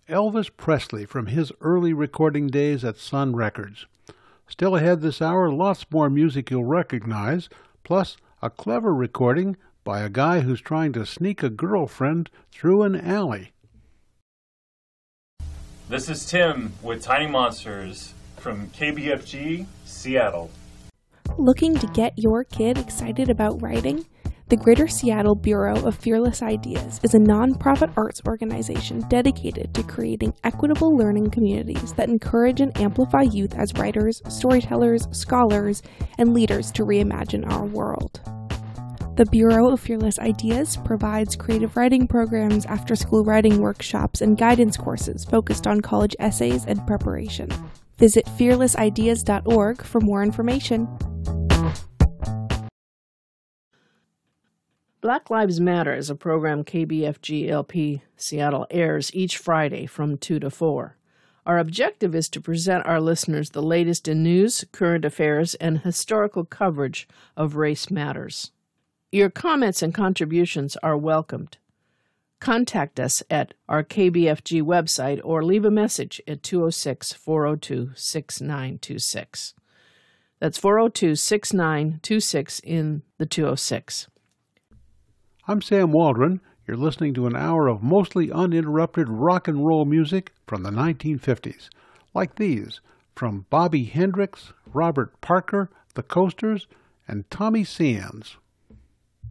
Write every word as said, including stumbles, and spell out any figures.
Elvis Presley from his early recording days at Sun Records. Still ahead this hour, lots more music you'll recognize, plus a clever recording by a guy who's trying to sneak a girlfriend through an alley. This is Tim with Tiny Monsters from K B F G, Seattle. Looking to get your kid excited about writing? The Greater Seattle Bureau of Fearless Ideas is a nonprofit arts organization dedicated to creating equitable learning communities that encourage and amplify youth as writers, storytellers, scholars, and leaders to reimagine our world. The Bureau of Fearless Ideas provides creative writing programs, after-school writing workshops, and guidance courses focused on college essays and preparation. Visit fearless ideas dot org for more information. Black Lives Matter is a program K B F G L P Seattle airs each Friday from two to four. Our objective is to present our listeners the latest in news, current affairs, and historical coverage of race matters. Your comments and contributions are welcomed. Contact us at our K B F G website or leave a message at two oh six, four oh two, six nine two six. That's four oh two, six nine two six in the two oh six. I'm Sam Waldron. You're listening to an hour of mostly uninterrupted rock and roll music from the nineteen fifties, like these from Bobby Hendricks, Robert Parker, The Coasters, and Tommy Sands.